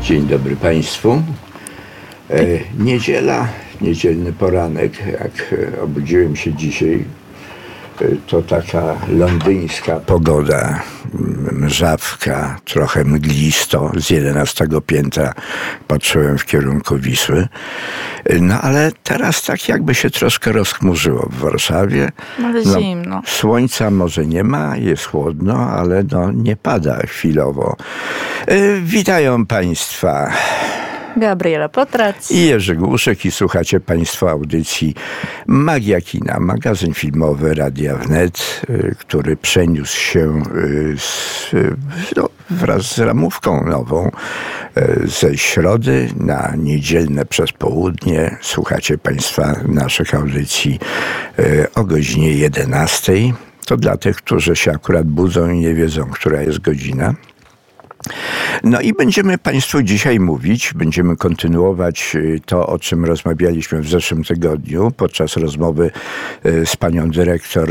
Dzień dobry Państwu. Niedziela, niedzielny poranek. Jak obudziłem się dzisiaj, to taka londyńska pogoda, mrzawka, trochę mglisto. Z 11 piętra patrzyłem w kierunku Wisły. No ale teraz tak jakby się troszkę rozchmurzyło w Warszawie. Ale zimno. Słońca może nie ma, jest chłodno, ale nie pada chwilowo. Witają Państwa Gabriela Potrac i Jerzy Głuszek i słuchacie Państwo audycji Magia Kina, magazyn filmowy Radia Wnet, który przeniósł się wraz z ramówką nową ze środy na niedzielne przez południe. Słuchacie Państwa naszych audycji o godzinie 11. To dla tych, którzy się akurat budzą i nie wiedzą, która jest godzina. No i będziemy Państwu dzisiaj mówić, będziemy kontynuować to, o czym rozmawialiśmy w zeszłym tygodniu podczas rozmowy z panią dyrektor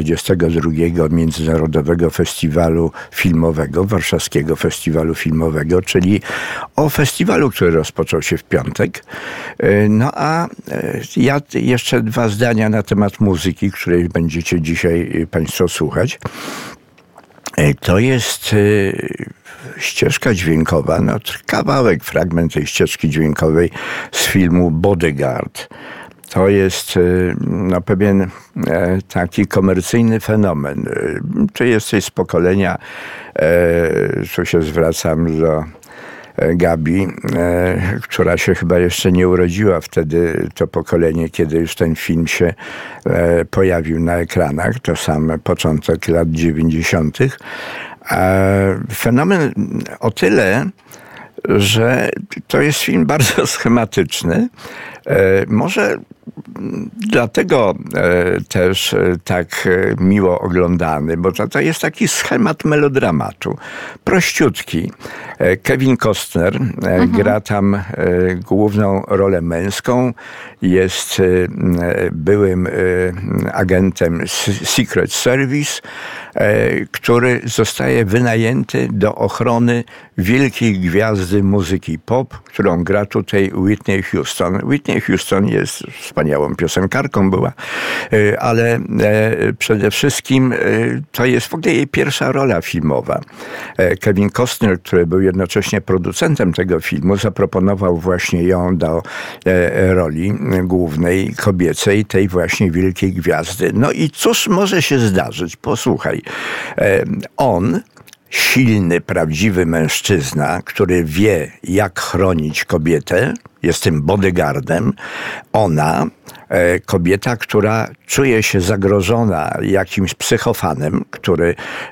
42. Międzynarodowego Festiwalu Filmowego, Warszawskiego Festiwalu Filmowego, czyli o festiwalu, który rozpoczął się w piątek. No a ja jeszcze 2 zdania na temat muzyki, której będziecie dzisiaj Państwo słuchać. To jest ścieżka dźwiękowa, kawałek, fragment tej ścieżki dźwiękowej z filmu Bodyguard. To jest pewien taki komercyjny fenomen. Ty jesteś z pokolenia, tu się zwracam do Gabi, która się chyba jeszcze nie urodziła wtedy, to pokolenie, kiedy już ten film się pojawił na ekranach, to sam początek lat 90. Fenomen o tyle, że to jest film bardzo schematyczny. Może dlatego też tak miło oglądany, bo to jest taki schemat melodramatu. Prościutki. Kevin Costner gra tam główną rolę męską. Jest byłym agentem Secret Service, który zostaje wynajęty do ochrony wielkiej gwiazdy muzyki pop, którą gra tutaj Whitney Houston. Whitney Houston jest wspaniałą piosenkarką była, ale przede wszystkim to jest w ogóle jej pierwsza rola filmowa. Kevin Costner, który był jednocześnie producentem tego filmu, zaproponował właśnie ją do roli głównej, kobiecej, tej właśnie wielkiej gwiazdy. No i cóż może się zdarzyć? Posłuchaj. On, silny, prawdziwy mężczyzna, który wie, jak chronić kobietę, jest tym bodyguardem. Ona, kobieta, która czuje się zagrożona jakimś psychofanem, który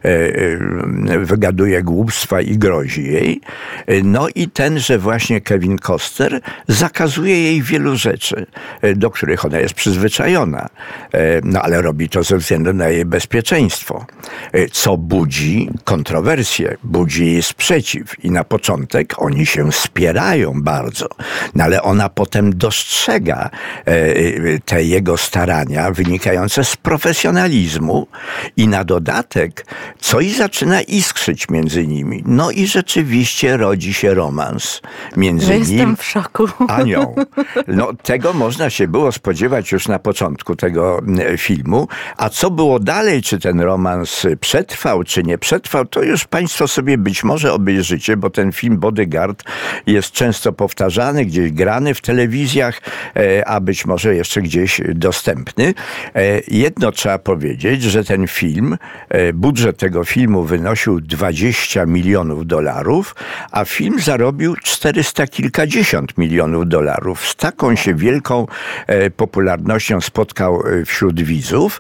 wygaduje głupstwa i grozi jej. No i tenże właśnie Kevin Costner zakazuje jej wielu rzeczy, do których ona jest przyzwyczajona. No ale robi to ze względu na jej bezpieczeństwo, co budzi kontrowersje, budzi jej sprzeciw. I na początek oni się wspierają bardzo. No ale ona potem dostrzega te jego starania wynikające z profesjonalizmu i na dodatek coś zaczyna iskrzyć między nimi. No i rzeczywiście rodzi się romans między nim. Jestem w szoku. A nią. No tego można się było spodziewać już na początku tego filmu. A co było dalej, czy ten romans przetrwał, czy nie przetrwał, to już Państwo sobie być może obejrzycie, bo ten film Bodyguard jest często powtarzany, gdzieś grany w telewizjach, a być może jeszcze gdzieś dostępny. Jedno trzeba powiedzieć, że ten film, budżet tego filmu wynosił $20 milionów, a film zarobił 400 kilkadziesiąt milionów dolarów. Z taką się wielką popularnością spotkał wśród widzów.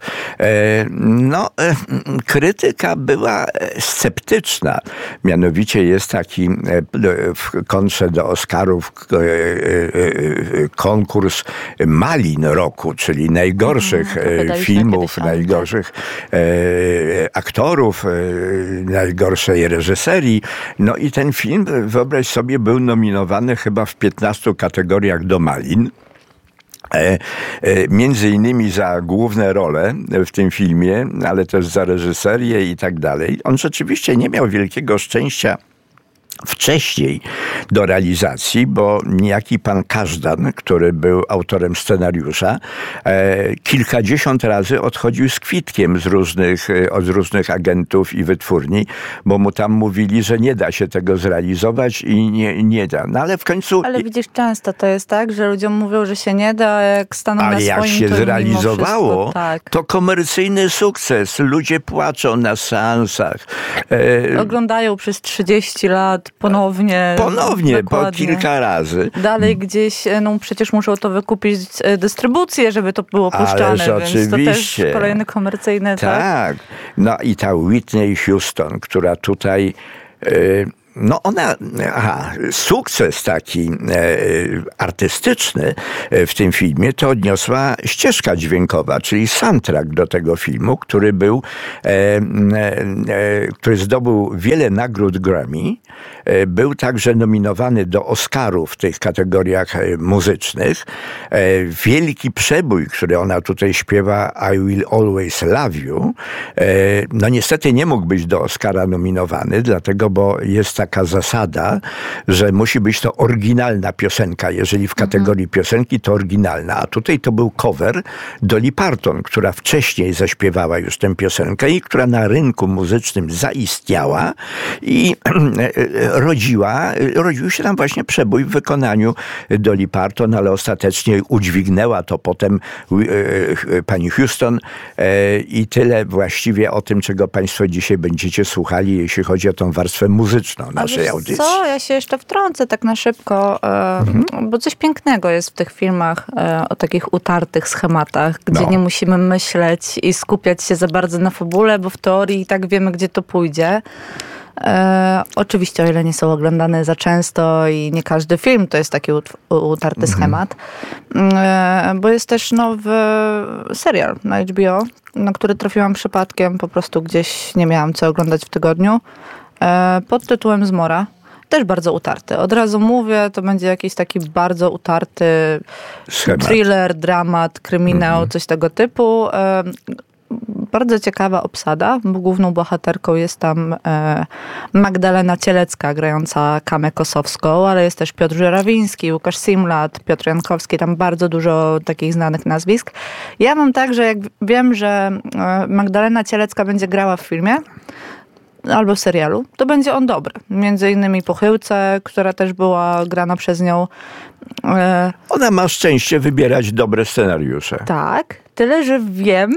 Krytyka była sceptyczna. Mianowicie jest taki w kontrze do Oscarów konkurs Malin roku, czyli najgorszych filmów, najgorszych aktorów, najgorszej reżyserii. No i ten film, wyobraź sobie, był nominowany chyba w 15 kategoriach do Malin. Między innymi za główne role w tym filmie, ale też za reżyserię i tak dalej. On rzeczywiście nie miał wielkiego szczęścia wcześniej do realizacji, bo niejaki pan Każdan, który był autorem scenariusza, kilkadziesiąt razy odchodził z kwitkiem od różnych agentów i wytwórni, bo mu tam mówili, że nie da się tego zrealizować i nie da. No ale w końcu... Ale widzisz, często to jest tak, że ludziom mówią, że się nie da, a jak staną na swoim, jak się to zrealizowało, wszystko, tak. to komercyjny sukces. Ludzie płaczą na seansach. Oglądają przez 30 lat ponownie, po kilka razy. Dalej gdzieś, no przecież muszą to wykupić dystrybucję, żeby to było puszczane, więc to też kolejny komercyjny, tak? Tak. No i ta Whitney Houston, która tutaj... sukces taki artystyczny w tym filmie to odniosła ścieżka dźwiękowa, czyli soundtrack do tego filmu, który zdobył wiele nagród Grammy. Był także nominowany do Oscarów w tych kategoriach muzycznych. Wielki przebój, który ona tutaj śpiewa, I Will Always Love You, no niestety nie mógł być do Oscara nominowany, dlatego, bo jest taka zasada, że musi być to oryginalna piosenka. Jeżeli w kategorii piosenki, to oryginalna. A tutaj to był cover Dolly Parton, która wcześniej zaśpiewała już tę piosenkę i która na rynku muzycznym zaistniała i rodził się tam właśnie przebój w wykonaniu Dolly Parton, ale ostatecznie udźwignęła to potem pani Houston i tyle właściwie o tym, czego państwo dzisiaj będziecie słuchali, jeśli chodzi o tą warstwę muzyczną naszej audycji. Co? Ja się jeszcze wtrącę tak na szybko, bo coś pięknego jest w tych filmach o takich utartych schematach, gdzie nie musimy myśleć i skupiać się za bardzo na fabule, bo w teorii i tak wiemy, gdzie to pójdzie. Oczywiście, o ile nie są oglądane za często i nie każdy film to jest taki utarty schemat, bo jest też nowy serial na HBO, na który trafiłam przypadkiem, po prostu gdzieś nie miałam co oglądać w tygodniu, pod tytułem Zmora. Też bardzo utarty. Od razu mówię, to będzie jakiś taki bardzo utarty thriller, dramat, kryminał, coś tego typu. Bardzo ciekawa obsada, bo główną bohaterką jest tam Magdalena Cielecka, grająca Kamę Kosowską, ale jest też Piotr Żurawiński, Łukasz Simlat, Piotr Jankowski, tam bardzo dużo takich znanych nazwisk. Ja mam tak, że jak wiem, że Magdalena Cielecka będzie grała w filmie, albo w serialu, to będzie on dobry. Między innymi Pochyłce, która też była grana przez nią. Ona ma szczęście wybierać dobre scenariusze. Tak, tyle, że wiem,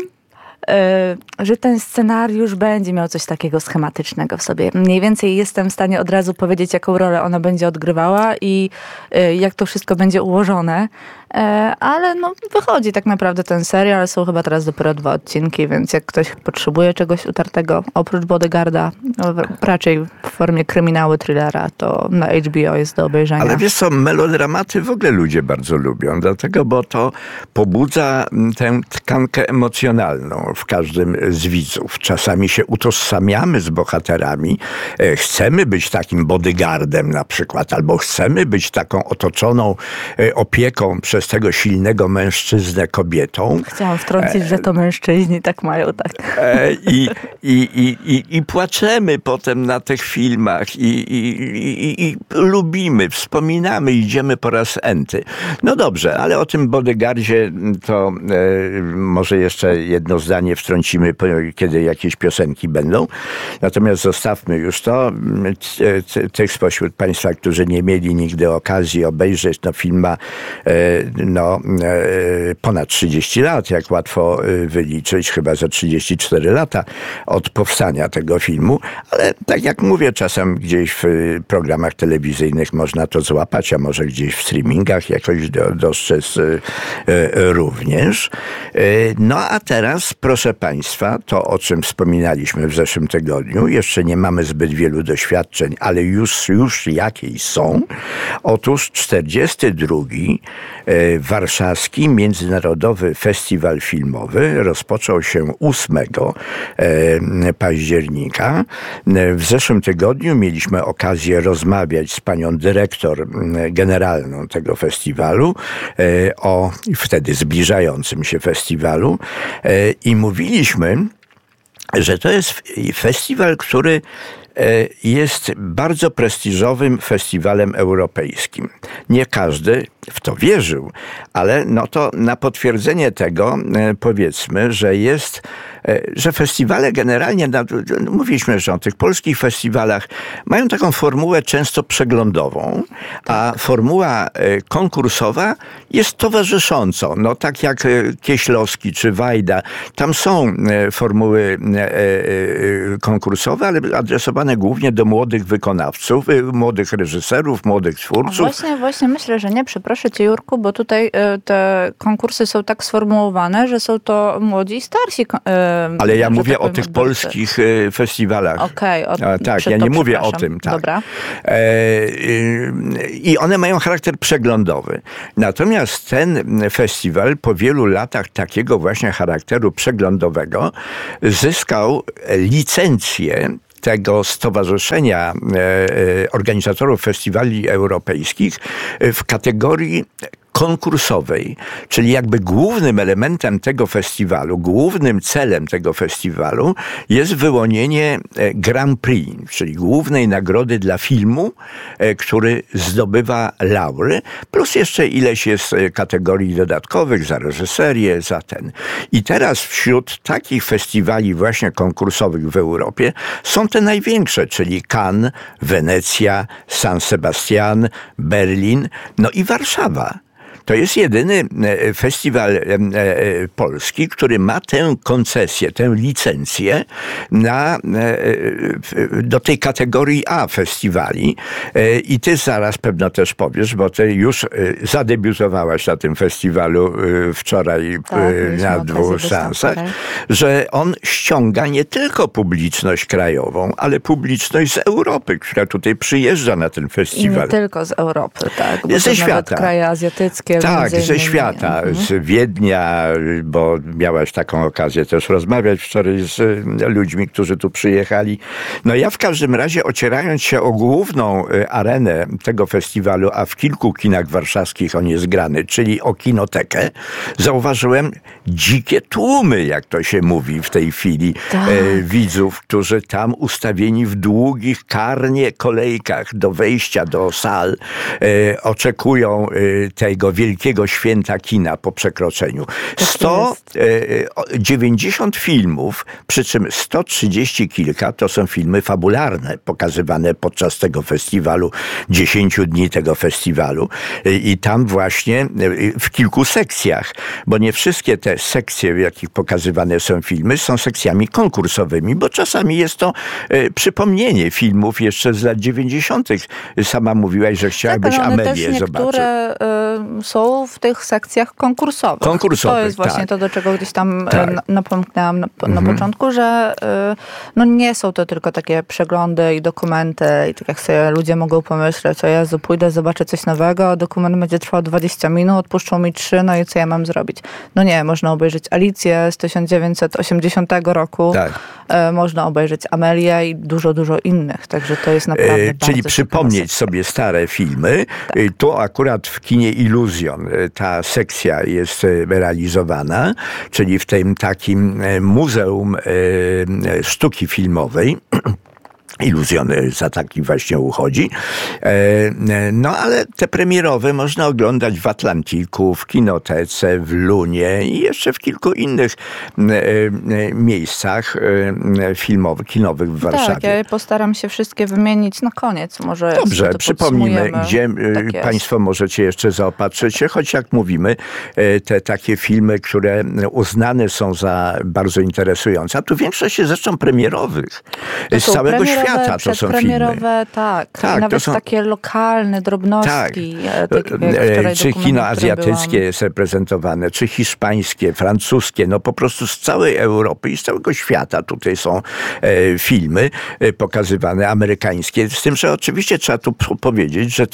że ten scenariusz będzie miał coś takiego schematycznego w sobie. Mniej więcej jestem w stanie od razu powiedzieć, jaką rolę ona będzie odgrywała i jak to wszystko będzie ułożone. Ale no, wychodzi tak naprawdę ten serial. Są chyba teraz dopiero 2 odcinki, więc jak ktoś potrzebuje czegoś utartego, oprócz Bodyguarda, raczej w formie kryminału, thrillera, to na HBO jest do obejrzenia. Ale wiesz co, melodramaty w ogóle ludzie bardzo lubią, dlatego, bo to pobudza tę tkankę emocjonalną w każdym z widzów. Czasami się utożsamiamy z bohaterami, chcemy być takim bodyguardem na przykład, albo chcemy być taką otoczoną opieką przez tego silnego mężczyznę kobietą. Chciałam wtrącić, że to mężczyźni tak mają, tak. I płaczemy potem na tych filmach i lubimy, wspominamy, idziemy po raz enty. No dobrze, ale o tym bodyguardzie to może jeszcze jedno zdanie wtrącimy, kiedy jakieś piosenki będą. Natomiast zostawmy już to. Tych spośród państwa, którzy nie mieli nigdy okazji obejrzeć, no film ma ponad 30 lat, jak łatwo wyliczyć, chyba za 34 lata od powstania tego filmu, ale tak jak mówię, czasem gdzieś w programach telewizyjnych można to złapać, a może gdzieś w streamingach jakoś dostrzec również. No a teraz, proszę państwa, to o czym wspominaliśmy w zeszłym tygodniu, jeszcze nie mamy zbyt wielu doświadczeń, ale już jakieś są. Otóż 42. Warszawski Międzynarodowy Festiwal Filmowy rozpoczął się 8 października. W zeszłym tygodniu mieliśmy okazję rozmawiać z panią dyrektor generalną tego festiwalu o wtedy zbliżającym się festiwalu i mówiliśmy, że to jest festiwal, który jest bardzo prestiżowym festiwalem europejskim. Nie każdy w to wierzył, ale no to na potwierdzenie tego powiedzmy, że festiwale generalnie, mówiliśmy, że o tych polskich festiwalach mają taką formułę często przeglądową, a formuła konkursowa jest towarzyszącą. No tak jak Kieślowski czy Wajda, tam są formuły konkursowe, ale adresowane głównie do młodych wykonawców, młodych reżyserów, młodych twórców. Właśnie myślę, że nie. Przepraszam cię, Jurku, bo tutaj te konkursy są tak sformułowane, że są to młodzi i starsi. Ale ja mówię o tych polskich festiwalach. Okej. Tak, ja nie mówię o tym. Tak. Dobra. I one mają charakter przeglądowy. Natomiast ten festiwal po wielu latach takiego właśnie charakteru przeglądowego zyskał licencję tego Stowarzyszenia Organizatorów Festiwali Europejskich w kategorii konkursowej, czyli jakby głównym elementem tego festiwalu, głównym celem tego festiwalu jest wyłonienie Grand Prix, czyli głównej nagrody dla filmu, który zdobywa laury, plus jeszcze ileś jest kategorii dodatkowych za reżyserię, za ten. I teraz wśród takich festiwali właśnie konkursowych w Europie są te największe, czyli Cannes, Wenecja, San Sebastian, Berlin, no i Warszawa. To jest jedyny festiwal polski, który ma tę koncesję, tę licencję do tej kategorii A festiwali. I ty zaraz pewno też powiesz, bo ty już zadebiutowałaś na tym festiwalu wczoraj na 2 seansach, że on ściąga nie tylko publiczność krajową, ale publiczność z Europy, która tutaj przyjeżdża na ten festiwal. I nie tylko z Europy, tak? Bo ze świata. Nawet kraje azjatyckie. Tak, ze świata, z Wiednia, bo miałaś taką okazję też rozmawiać wczoraj z ludźmi, którzy tu przyjechali. No ja w każdym razie, ocierając się o główną arenę tego festiwalu, a w kilku kinach warszawskich on jest grany, czyli o Kinotekę, zauważyłem dzikie tłumy, jak to się mówi w tej chwili, widzów, którzy tam ustawieni w długich karnie kolejkach do wejścia do sal oczekują tego wielkiego święta kina po przekroczeniu. 190 filmów, przy czym 130 kilka to są filmy fabularne, pokazywane podczas tego festiwalu, 10 dni tego festiwalu. I tam właśnie w kilku sekcjach, bo nie wszystkie te sekcje, w jakich pokazywane są filmy, są sekcjami konkursowymi, bo czasami jest to przypomnienie filmów jeszcze z lat 90. Sama mówiłaś, że chciałabyś Amelię zobaczyć. Niektóre są w tych sekcjach konkursowych. To jest właśnie to, do czego gdzieś tam napomknęłam na początku, że no nie są to tylko takie przeglądy i dokumenty i tak jak sobie ludzie mogą pomyśleć, o Jezu, pójdę, zobaczę coś nowego, dokument będzie trwał 20 minut, puszczą mi 3, no i co ja mam zrobić? No nie, można obejrzeć Alicję z 1980 roku, można obejrzeć Amelię i dużo innych, także to jest naprawdę bardzo czyli przypomnieć sobie stare filmy. Tu akurat w kinie Iluzjon ta sekcja jest realizowana, czyli w tym takim Muzeum Sztuki Filmowej. Iluzjon za taki właśnie uchodzi. No ale te premierowe można oglądać w Atlantiku, w Kinotece, w Lunie i jeszcze w kilku innych miejscach kinowych w Warszawie. Tak, ja postaram się wszystkie wymienić na koniec. Może dobrze, przypomnimy, gdzie państwo możecie jeszcze zaopatrzyć się, choć jak mówimy, te takie filmy, które uznane są za bardzo interesujące, a tu większość jest zresztą premierowych. Z całego świata to są filmy. Tak. Nawet są takie lokalne drobnostki. Czy kino azjatyckie jest reprezentowane, czy hiszpańskie, francuskie, no po prostu z całej Europy i z całego świata tutaj są filmy pokazywane, amerykańskie. Z tym, że oczywiście trzeba tu powiedzieć, że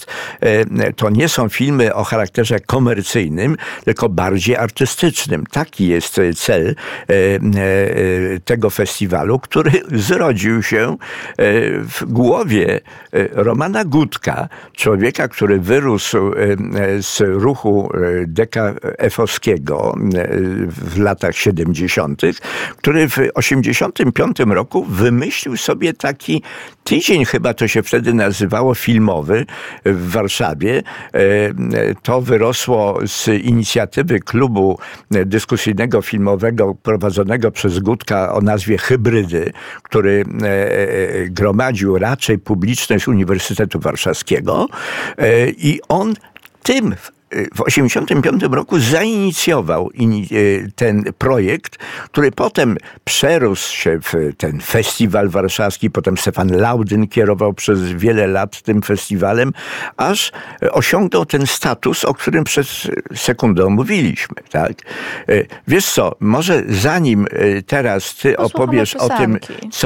to nie są filmy o charakterze komercyjnym, tylko bardziej artystycznym. Taki jest cel tego festiwalu, który zrodził się w głowie Romana Gutka, człowieka, który wyrósł z ruchu DKF-owskiego w latach 70., który w 85 roku wymyślił sobie taki tydzień, chyba to się wtedy nazywało, filmowy w Warszawie. To wyrosło z inicjatywy klubu dyskusyjnego filmowego prowadzonego przez Gutka o nazwie Hybrydy, który gromadził raczej publiczność Uniwersytetu Warszawskiego i on w 1985 roku zainicjował ten projekt, który potem przerósł się w ten festiwal warszawski, potem Stefan Laudyn kierował przez wiele lat tym festiwalem, aż osiągnął ten status, o którym przed sekundą mówiliśmy. Tak? Wiesz co, może zanim teraz ty opowiesz o tym,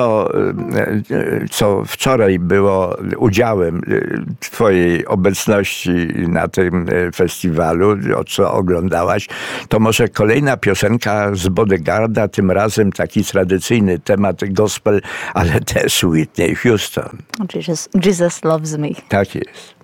co wczoraj było udziałem twojej obecności na tym festiwalu, co oglądałaś, to może kolejna piosenka z Bodegarda, tym razem taki tradycyjny temat gospel, ale też Whitney Houston. Jesus Loves Me. Tak jest.